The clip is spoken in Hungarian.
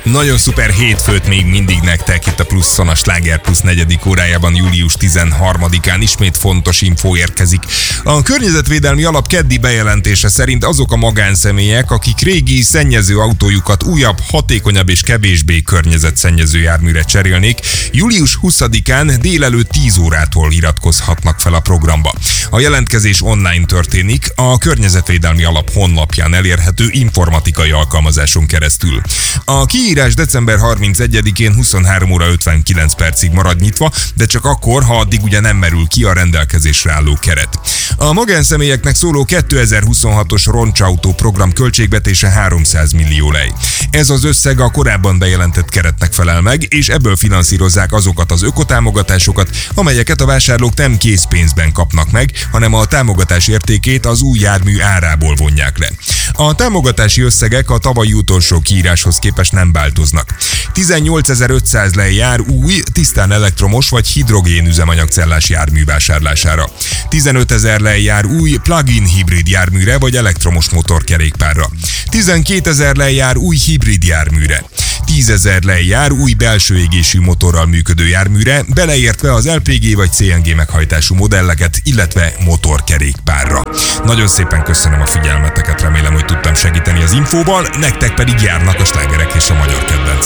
Nagyon szuper hétfőt még mindig nektek itt a Pluszon, a Sláger Plusz 4. órájában, július 13-án ismét fontos infó érkezik. A Környezetvédelmi Alap keddi bejelentése szerint azok a magánszemélyek, akik régi szennyező autójukat újabb, hatékonyabb és kevésbé környezetszennyező járműre cserélnék, július 20-án délelőtt 10 órától iratkozhatnak fel a programba. A jelentkezés online történik, a Környezetvédelmi Alap honlapján elérhető informatikai alkalmazáson keresztül. A kiírás december 31-én 23 óra 59 percig marad nyitva, de csak akkor, ha addig ugye nem merül ki a rendelkezésre álló keret. A magánszemélyeknek szóló 2026-os roncsautó program költségvetése 300 millió lej. Ez az összeg a korábban bejelentett keretnek felel meg, és ebből finanszírozzák azokat az ökotámogatásokat, amelyeket a vásárlók nem készpénzben kapnak meg, hanem a támogatás értékét az új jármű árából vonják le. A támogatási összegek a tavalyi utolsó kiíráshoz képest nem változnak. 18.500 lej jár új, tisztán elektromos vagy hidrogén üzemanyagcellás jármű vásárlására. 15.000 lej jár új plug-in hibrid járműre vagy elektromos motorkerékpárra. 12.000 lej jár új hibrid járműre. 10.000 lej jár új belső égésű motorral működő járműre, beleértve az LPG vagy CNG meghajtású modelleket, illetve motorkerékpárra. Nagyon szépen köszönöm a figyelmeteket, remélem, hogy tudtam segíteni az infóval, nektek pedig járnak a slágerek és a magyar kedvenc.